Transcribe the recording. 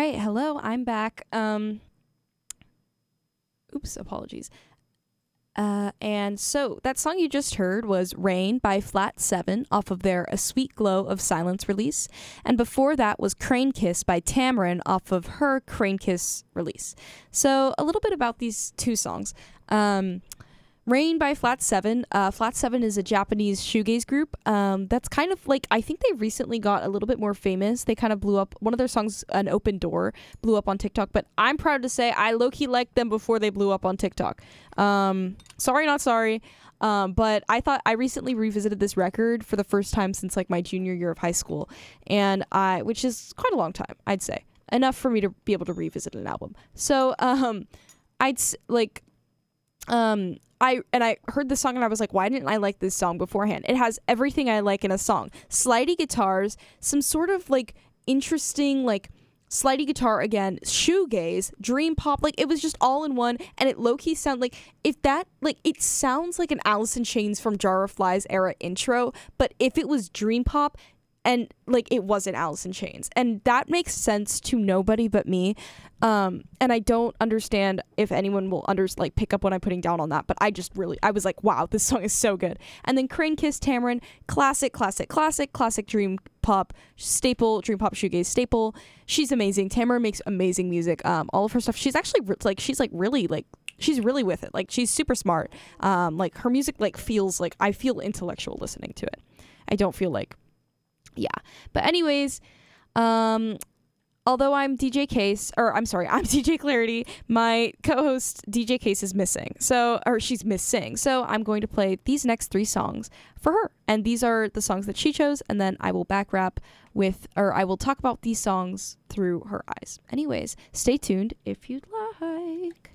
right, hello, I'm back. Oops, apologies. And so that song you just heard was Rain by Flat 7 off of their A Sweet Glow of Silence release. And before that was Crane Kiss by Tamarin off of her Crane Kiss release. So a little bit about these two songs. Rain by Flat 7. Flat 7 is a Japanese shoegaze group that's kind of like, I think they recently got a little bit more famous. They kind of blew up. One of their songs, An Open Door, blew up on TikTok, but I'm proud to say I low-key liked them before they blew up on TikTok. Sorry, not sorry. But I recently revisited this record for the first time since like my junior year of high school, and which is quite a long time, I'd say. Enough for me to be able to revisit an album. So, I heard the song and I was like, why didn't I like this song beforehand? It has everything I like in a song. Slidey guitars, some sort of like interesting like slidey guitar again, shoegaze, dream pop, like it was just all in one, and it low-key sound like it sounds like an Alice in Chains from Jar of Flies era intro, but if it was dream pop and like it wasn't Alice in Chains, and that makes sense to nobody but me, and I don't understand if anyone will pick up what I'm putting down on that, but I was like, wow, this song is so good. And then Crane Kiss Tamarin, classic dream pop staple, dream pop shoegaze staple. She's amazing. Tamarin makes amazing music. All of her stuff, she's actually she's really with it. Like, she's super smart. Like, her music like feels like I feel intellectual listening to it. I don't feel like, yeah. But anyways, although I'm DJ Clarity, my co-host DJ Case is missing. She's missing. So I'm going to play these next 3 songs for her. And these are the songs that she chose, and then I will I will talk about these songs through her eyes. Anyways, stay tuned if you'd like.